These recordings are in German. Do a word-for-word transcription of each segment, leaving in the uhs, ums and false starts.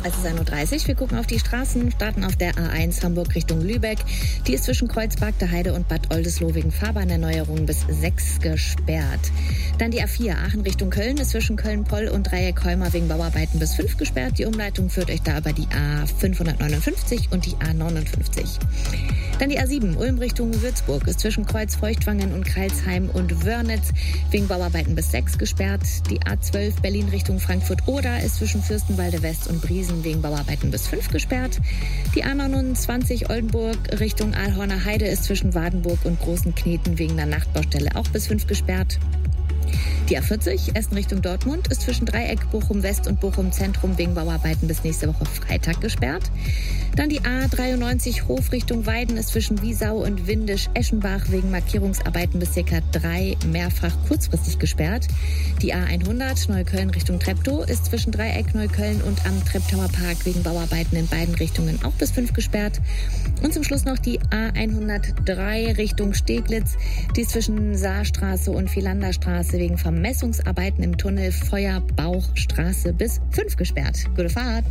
Es ist ein Uhr dreißig. Wir gucken auf die Straßen, starten auf der A eins Hamburg Richtung Lübeck. Die ist zwischen Kreuzberg, der Heide und Bad Oldesloe wegen Fahrbahnerneuerung bis sechs gesperrt. Dann die A vier Aachen Richtung Köln ist zwischen Köln-Poll und Dreieck-Heuma wegen Bauarbeiten bis fünf gesperrt. Die Umleitung führt euch da über die A fünfhundertneunundfünfzig und die A neunundfünfzig. Dann die A sieben Ulm Richtung Würzburg ist zwischen Kreuz-Feuchtwangen und Kreilsheim und Wörnitz wegen Bauarbeiten bis sechs gesperrt. Die A zwölf Berlin Richtung Frankfurt-Oder ist zwischen Fürstenwalde West und Briesen wegen Bauarbeiten bis fünf gesperrt. Die A neunundzwanzig Oldenburg Richtung Aalhorner Heide ist zwischen Wadenburg und Großen Kneten wegen einer Nachtbaustelle auch bis fünf gesperrt. Die A vierzig Essen Richtung Dortmund ist zwischen Dreieck Bochum West und Bochum Zentrum wegen Bauarbeiten bis nächste Woche Freitag gesperrt. Dann die A dreiundneunzig Hof Richtung Weiden ist zwischen Wiesau und Windisch-Eschenbach wegen Markierungsarbeiten bis ca. drei mehrfach kurzfristig gesperrt. Die A hundert Neukölln Richtung Treptow ist zwischen Dreieck Neukölln und am Treptower Park wegen Bauarbeiten in beiden Richtungen auch bis fünf gesperrt. Und zum Schluss noch die A hundertdrei Richtung Steglitz, die ist zwischen Saarstraße und Philanderstraße wegen Vermessungsarbeiten im Tunnel Feuerbauchstraße bis fünf gesperrt. Gute Fahrt!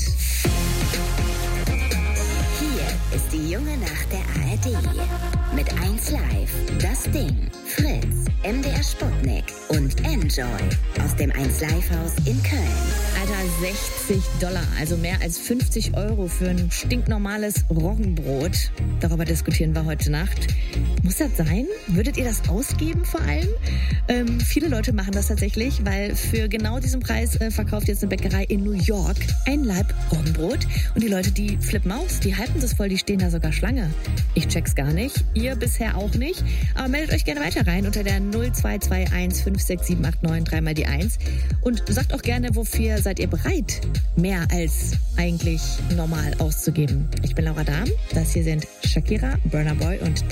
Hier ist die junge Nacht der A R D. Mit eins Live, Das Ding, Fritz, M D R Sputnik und Enjoy aus dem eins Live Haus in Köln. Alter, sechzig Dollar, also mehr als fünfzig Euro für ein stinknormales Roggenbrot. Darüber diskutieren wir heute Nacht. Muss das sein? Würdet ihr das ausgeben vor allem? Ähm, viele Leute machen das tatsächlich, weil für genau diesen Preis äh, verkauft jetzt eine Bäckerei in New York ein Laib Roggenbrot. Und die Leute, die flippen aus, die halten das voll, die stehen da sogar Schlange. Ich check's gar nicht, ihr bisher auch nicht. Aber meldet euch gerne weiter rein unter der null zwei zwei eins fünf sechs sieben acht neun dreimal die eins und sagt auch gerne, wofür seid ihr bereit, mehr als eigentlich normal auszugeben. Ich bin Laura Dahm, das hier sind Shakira, Burna Boy und